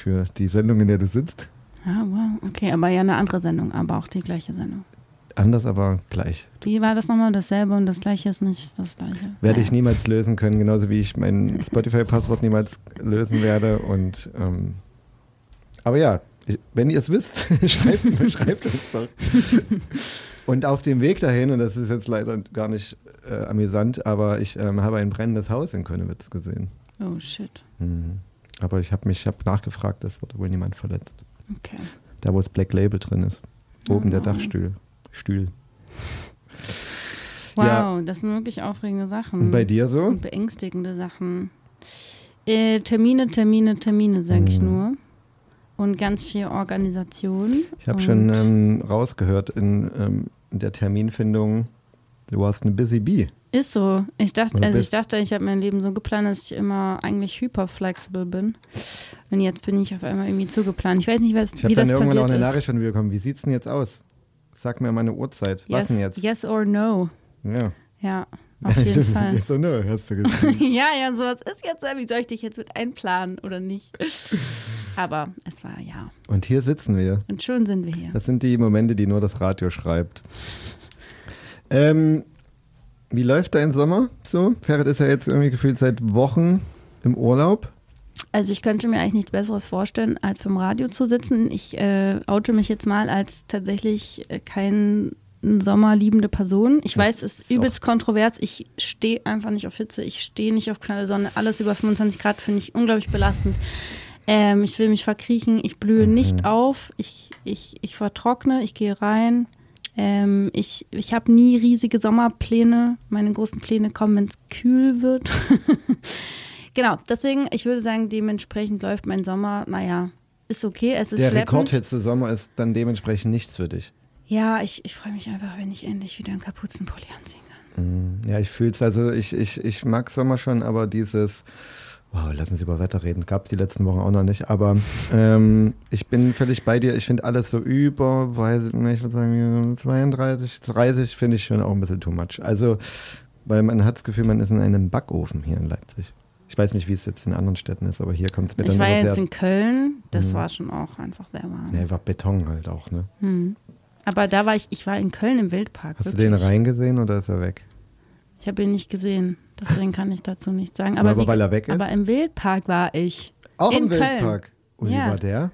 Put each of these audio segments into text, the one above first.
für die Sendung, in der du sitzt. Ah, wow. Okay, aber ja eine andere Sendung, aber auch die gleiche Sendung. Anders, aber gleich. Wie war das nochmal? Dasselbe und das Gleiche ist nicht das Gleiche. Werde ich niemals lösen können, genauso wie ich mein Spotify-Passwort niemals lösen werde. Und aber ja, wenn ihr es wisst, schreibt es doch. Und auf dem Weg dahin, und das ist jetzt leider gar nicht amüsant, aber ich habe ein brennendes Haus in Könnewitz gesehen. Oh shit. Mhm. Aber ich habe nachgefragt, es wurde wohl niemand verletzt. Okay. Da, wo das Black Label drin ist. Oben der Dachstuhl. Wow, ja. Das sind wirklich aufregende Sachen. Und bei dir so? Und beängstigende Sachen. Termine, sage ich nur. Und ganz viel Organisation. Ich habe schon rausgehört in der Terminfindung, du warst eine Busy Bee. Ist so. Ich dachte, ich habe mein Leben so geplant, dass ich immer eigentlich hyperflexibel bin. Und jetzt bin ich auf einmal irgendwie zugeplant. Ich weiß nicht, wie das passiert ist. Ich habe dann irgendwann auch eine Nachricht von mir bekommen. Wie sieht's denn jetzt aus? Sag mir mal eine Uhrzeit. Was denn jetzt? Yes or no. Ja, auf jeden Fall. Yes or no, hast du geschrieben. ja, sowas ist jetzt, wie soll ich dich jetzt mit einplanen oder nicht? Aber es war ja. Und hier sitzen wir. Und schon sind wir hier. Das sind die Momente, die nur das Radio schreibt. Wie läuft dein Sommer so? Ferhat ist ja jetzt irgendwie gefühlt seit Wochen im Urlaub. Also ich könnte mir eigentlich nichts Besseres vorstellen, als vom Radio zu sitzen. Ich oute mich jetzt mal als tatsächlich kein sommerliebende Person. Ich weiß, es ist übelst kontrovers. Ich stehe einfach nicht auf Hitze. Ich stehe nicht auf knalle Sonne. Alles über 25 Grad finde ich unglaublich belastend. Ich will mich verkriechen. Ich blühe nicht auf. Ich vertrockne. Ich gehe rein. Ich habe nie riesige Sommerpläne. Meine großen Pläne kommen, wenn es kühl wird. Genau, deswegen, ich würde sagen, dementsprechend läuft mein Sommer, ist okay, es ist schleppend. Der Rekordhitze-Sommer ist dann dementsprechend nichts für dich. Ja, ich freue mich einfach, wenn ich endlich wieder einen Kapuzenpulli anziehen kann. Ja, ich fühle es, also ich mag Sommer schon, aber dieses, wow, lass uns über Wetter reden, gab es die letzten Wochen auch noch nicht, aber ich bin völlig bei dir, ich finde alles so ich würde sagen 32, 30 finde ich schon auch ein bisschen too much. Also, weil man hat das Gefühl, man ist in einem Backofen hier in Leipzig. Ich weiß nicht, wie es jetzt in anderen Städten ist, aber hier kommt es mir dann Ich war sehr... jetzt in Köln, das war schon auch einfach sehr warm. Ja, war Beton halt auch, ne? Aber da war ich war in Köln im Wildpark. Hast wirklich. du den reingesehen oder ist er weg? Ich habe ihn nicht gesehen, deswegen kann ich dazu nichts sagen. Aber weil er weg ist? Aber im Wildpark war ich. Auch in im Köln. Wildpark? Und Ja. wie war der?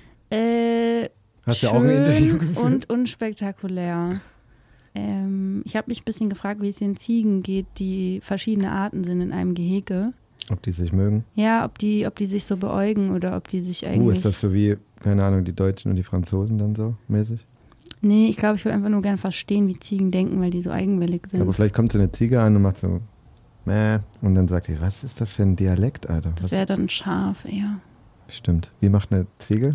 Hast du Schön auch ein Interview geführt? Und unspektakulär. Ich habe mich ein bisschen gefragt, wie es den Ziegen geht, die verschiedene Arten sind in einem Gehege. Ob die sich mögen? Ja, ob die sich so beäugen oder ob die sich eigentlich... Ist das so wie, keine Ahnung, die Deutschen und die Franzosen dann so mäßig? Nee, ich glaube, ich würde einfach nur gerne verstehen, wie Ziegen denken, weil die so eigenwillig sind. Aber vielleicht kommt so eine Ziege an und macht so Mäh und dann sagt die, was ist das für ein Dialekt, Alter? Das wäre dann ein Schaf eher. Stimmt. Wie macht eine Ziege?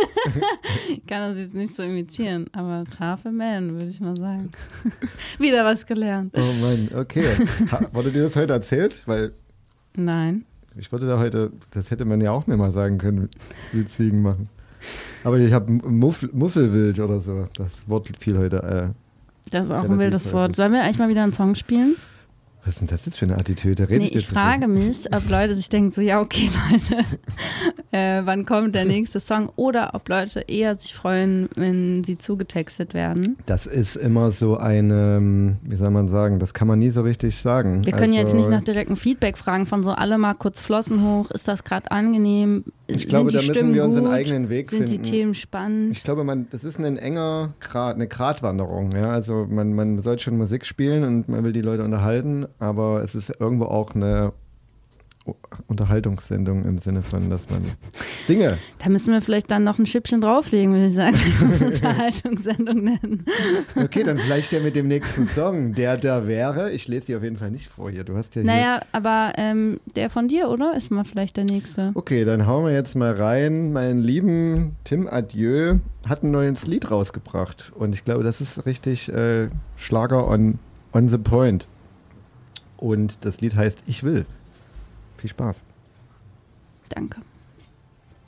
Kann das jetzt nicht so imitieren, aber Schafe mähen, würde ich mal sagen. Wieder was gelernt. Oh Mann, okay. Wurde dir das heute erzählt? Weil Nein. ich wollte da heute, das hätte man ja auch mir mal sagen können, wie Ziegen machen. Aber ich habe Muffelwild oder so. Das Wort fiel heute. Das ist auch ein wildes Wort. Sollen wir eigentlich mal wieder einen Song spielen? Was ist denn das jetzt für eine Attitüde? Ich frage mich, ob Leute sich denken, so ja, okay, Leute, wann kommt der nächste Song? Oder ob Leute eher sich freuen, wenn sie zugetextet werden. Das ist immer so eine, wie soll man sagen, das kann man nie so richtig sagen. Wir können jetzt nicht nach direktem Feedback fragen, von so alle mal kurz Flossen hoch, ist das gerade angenehm? Ich glaube, da müssen wir unseren gut? eigenen Weg finden. Sind die Themen spannend? Ich glaube, das ist ein enger Grat, eine Gratwanderung. Ja? Also man soll schon Musik spielen und man will die Leute unterhalten, aber es ist irgendwo auch eine Unterhaltungssendung im Sinne von, dass man Dinge... Da müssen wir vielleicht dann noch ein Schippchen drauflegen, würde ich sagen, wenn wir es Unterhaltungssendung nennen. Okay, dann vielleicht der mit dem nächsten Song, der da wäre. Ich lese die auf jeden Fall nicht vor hier. Du hast ja hier... Naja, aber der von dir, oder? Ist mal vielleicht der nächste. Okay, dann hauen wir jetzt mal rein. Mein lieben Tim Adieu hat ein neues Lied rausgebracht und ich glaube, das ist richtig Schlager on the point. Und das Lied heißt Ich will. Viel Spaß. Danke.